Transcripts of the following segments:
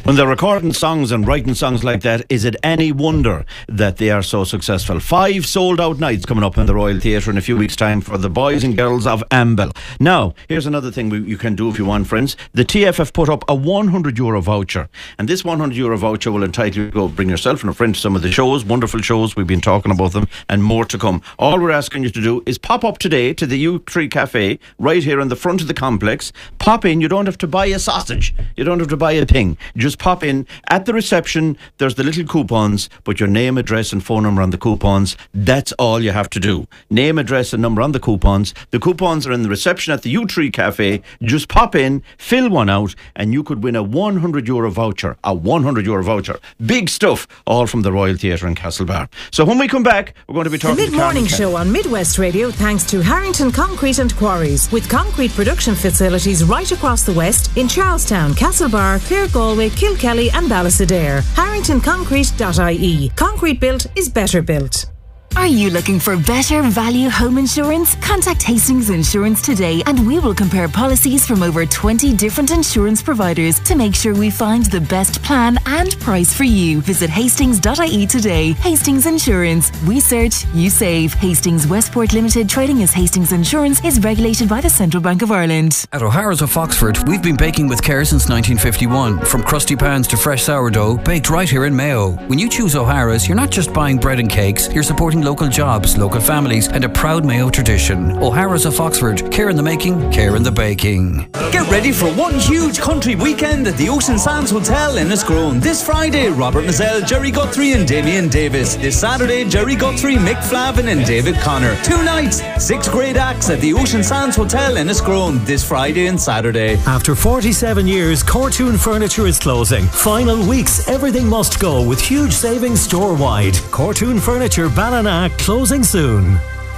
When they're recording songs and writing songs like that, is it any wonder that they are so successful? 5 sold-out nights coming up in the Royal Theatre in a few weeks' time for the boys and girls of Amble. Now, here's another thing you can do if you want, friends. The TFF put up a €100 voucher, and this €100 voucher will entitle you to go bring yourself and a friend to some of the shows, wonderful shows, we've been talking about them, and more to come. All we're asking you to do is pop up today to the U3 Cafe, right here in the front of the complex. Pop in, you don't have to buy a sausage, you don't have to buy a thing. Just pop in. At the reception, there's the little coupons, but your name, address and phone number on the coupons. That's all you have to do. Name, address and number on the coupons. The coupons are in the reception at the U3 Cafe. Just pop in, fill one out, and you could win a €100 voucher. A €100 voucher. Big stuff, all from the Royal Theatre in Castlebar. So when we come back, we're going to be talking the Mid-Morning Show on Midwest Radio, thanks to Harrington Concrete and Quarries, with concrete production facilities right across the west in Charlestown, Castlebar, Clare, Galway, Kilkelly and Ballysadare. HarringtonConcrete.ie. Concrete built is better built. Are you looking for better value home insurance? Contact Hastings Insurance today and we will compare policies from over 20 different insurance providers to make sure we find the best plan and price for you. Visit hastings.ie today. Hastings Insurance. We search, you save. Hastings Westport Limited, trading as Hastings Insurance, is regulated by the Central Bank of Ireland. At O'Hara's of Foxford, we've been baking with care since 1951. From crusty pans to fresh sourdough, baked right here in Mayo. When you choose O'Hara's, you're not just buying bread and cakes, you're supporting local jobs, local families and a proud Mayo tradition. O'Hara's of Oxford. Care in the making, care in the baking. Get ready for one huge country weekend at the Ocean Sands Hotel in Enniscrone. This Friday, Robert Mazzell, Jerry Guthrie and Damien Davis. This Saturday, Jerry Guthrie, Mick Flavin and David Connor. 2 nights, 6 great acts at the Ocean Sands Hotel in Enniscrone this Friday and Saturday. After 47 years, Cortoon Furniture is closing. Final weeks, everything must go with huge savings store-wide. Cortoon Furniture, Ballina, closing soon.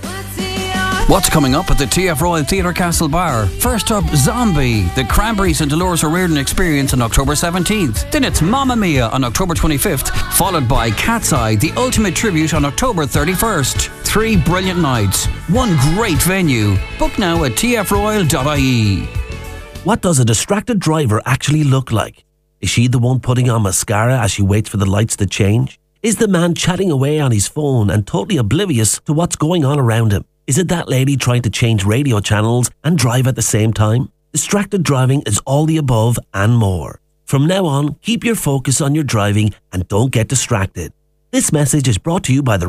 What's coming up at the TF Royal Theatre Castlebar? First up, Zombie, the Cranberries and Dolores O'Riordan Experience on October 17th. Then it's Mamma Mia on October 25th, followed by Cat's Eye, the ultimate tribute on October 31st. 3 brilliant nights, 1 great venue. Book now at tfroyal.ie. What does a distracted driver actually look like? Is she the one putting on mascara as she waits for the lights to change? Is the man chatting away on his phone and totally oblivious to what's going on around him? Is it that lady trying to change radio channels and drive at the same time? Distracted driving is all the above and more. From now on, keep your focus on your driving and don't get distracted. This message is brought to you by the